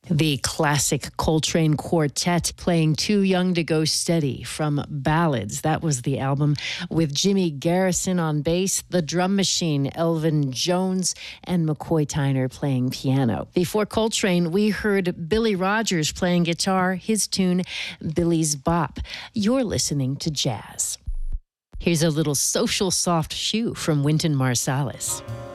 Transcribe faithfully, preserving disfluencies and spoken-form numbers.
The classic Coltrane Quartet playing Too Young to Go Steady from Ballads. That was the album, with Jimmy Garrison on bass, the drum machine, Elvin Jones, and McCoy Tyner playing piano. Before Coltrane, we heard Billy Rogers playing guitar, his tune, Billy's Bop. You're listening to jazz. Here's a little social soft shoe from Wynton Marsalis.